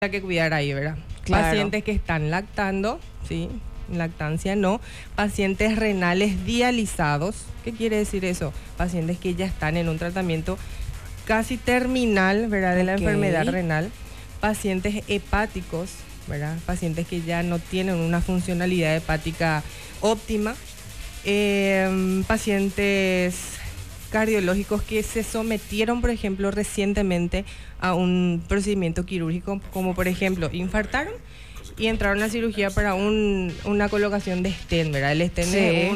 que cuidar ahí, ¿verdad? Claro. Pacientes que están lactando, sí, lactancia no. Pacientes renales dializados, ¿qué quiere decir eso? Pacientes que ya están en un tratamiento casi terminal, ¿verdad? De la enfermedad renal. Pacientes hepáticos, ¿verdad? Pacientes que ya no tienen una funcionalidad hepática óptima. Pacientes cardiológicos que se sometieron, por ejemplo, recientemente a un procedimiento quirúrgico, como por ejemplo, infartaron y entraron a cirugía para una colocación de stent, ¿verdad? El stent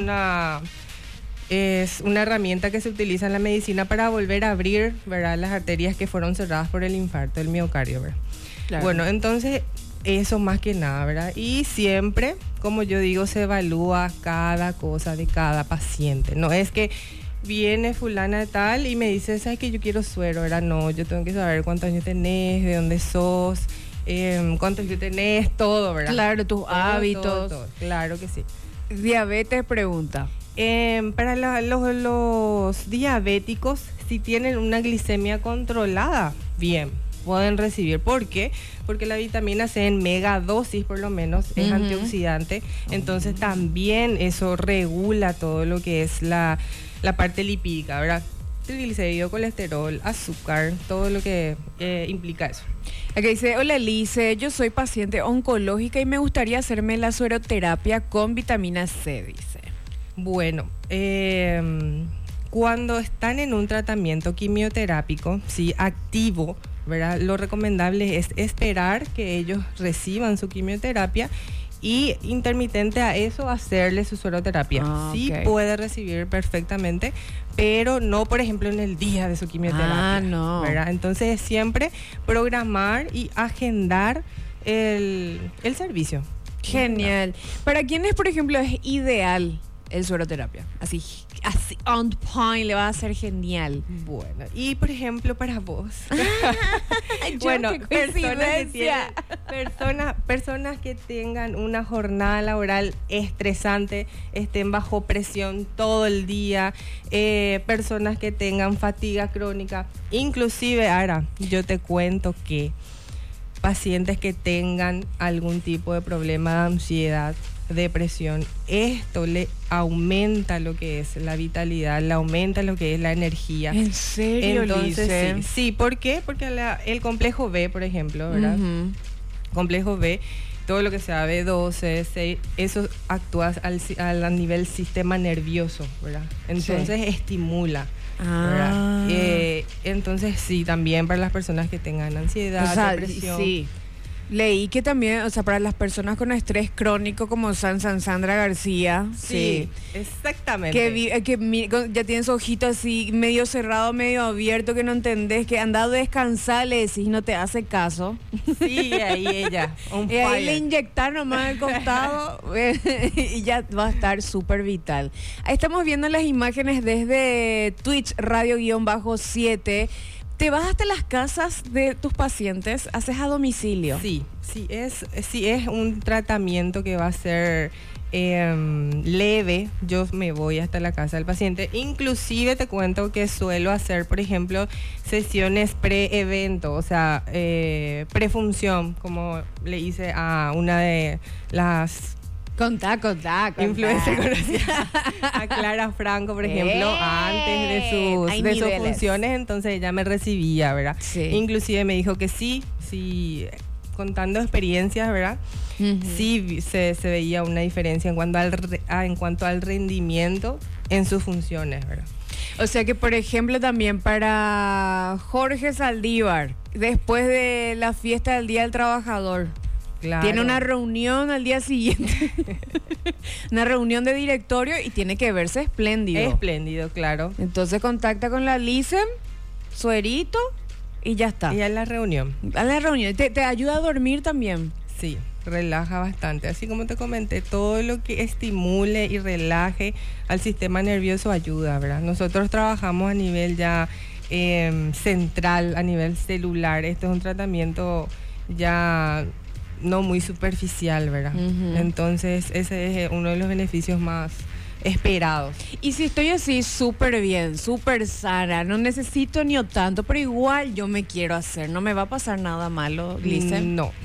es una herramienta que se utiliza en la medicina para volver a abrir, ¿verdad?, las arterias que fueron cerradas por el infarto del miocardio, ¿verdad? Claro. Bueno, entonces eso más que nada, ¿verdad? Y siempre, como yo digo, se evalúa cada cosa de cada paciente. No es que viene fulana de tal y me dice, ¿sabes que yo quiero suero? ¿Verdad? No, yo tengo que saber cuántos años tenés, de dónde sos, cuántos años tenés, todo, ¿verdad? Claro, tus Todo, hábitos. todo. Claro que sí. Diabetes, pregunta. Para los diabéticos, si tienen una glicemia controlada, bien, pueden recibir. ¿Por qué? Porque la vitamina C en megadosis, por lo menos, es antioxidante. Entonces también eso regula todo lo que es la parte lipídica, ¿verdad? Triglicérido, colesterol, azúcar, todo lo que implica eso. Aquí dice, hola Lice, yo soy paciente oncológica y me gustaría hacerme la sueroterapia con vitamina C, dice. Bueno, cuando están en un tratamiento quimioterápico, sí, activo, ¿verdad? Lo recomendable es esperar que ellos reciban su quimioterapia y intermitente a eso hacerle su sueroterapia. Sí, ok. puede recibir perfectamente, pero no, por ejemplo, en el día de su quimioterapia. No. ¿Verdad? Entonces siempre programar y agendar el servicio. Genial. ¿Para quiénes, por ejemplo, es ideal el sueroterapia? Así on point, le va a ser genial. Bueno, y por ejemplo para vos. Bueno, personas que tengan una jornada laboral estresante, estén bajo presión todo el día, personas que tengan fatiga crónica, inclusive ahora yo te cuento que pacientes que tengan algún tipo de problema de ansiedad, depresión, esto le aumenta lo que es la vitalidad, le aumenta lo que es la energía. ¿En serio, Entonces Lice? sí, ¿por qué? Porque el complejo B, por ejemplo, ¿verdad? Complejo B, todo lo que sea B12, C, eso actúa a nivel sistema nervioso, ¿verdad? Entonces estimula, ¿verdad? Entonces sí, también para las personas que tengan ansiedad, O sea, depresión. sí. Leí que también, o sea, para las personas con estrés crónico como Sandra García, Sí, exactamente. ya tienen su ojito así medio cerrado, medio abierto, que no entendés, que anda a descansar, le decís, no te hace caso. Sí, ahí ella. Y ahí le inyectaron nomás al costado y ya va a estar súper vital. Ahí estamos viendo las imágenes desde Twitch Radio-7. ¿Te vas hasta las casas de tus pacientes? ¿Haces a domicilio? Sí, es un tratamiento que va a ser leve. Yo me voy hasta la casa del paciente. Inclusive te cuento que suelo hacer, por ejemplo, sesiones pre-evento, o sea, prefunción, como le hice a una de las Contá. influencer conocida, a Clara Franco, por ejemplo, antes de sus funciones, entonces ella me recibía, ¿verdad? Sí. Inclusive me dijo que sí, contando experiencias, ¿verdad? Sí se veía una diferencia en cuanto al rendimiento en sus funciones, ¿verdad? O sea que, por ejemplo, también para Jorge Saldívar, después de la fiesta del Día del Trabajador, Claro. tiene una reunión al día siguiente, una reunión de directorio y tiene que verse espléndido. Espléndido, claro. Entonces contacta con la Lice, suerito y ya está. Y a la reunión. A la reunión. ¿Te ayuda a dormir también? Sí, relaja bastante. Así como te comenté, todo lo que estimule y relaje al sistema nervioso ayuda, ¿verdad? Nosotros trabajamos a nivel ya central, a nivel celular. Esto es un tratamiento ya no muy superficial, ¿verdad? Entonces ese es uno de los beneficios más esperados. Y si estoy así súper bien, súper sana, no necesito ni tanto, pero igual yo me quiero hacer, ¿no me va a pasar nada malo, Glice? No.